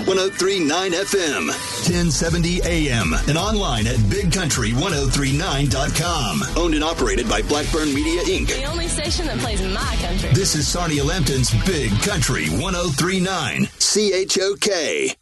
103.9 FM, 1070 AM, and online at BigCountry1039.com. Owned and operated by Blackburn Media, Inc. The only station that plays my country. This is Sarnia Lambton's Big Country 103.9 CHOK.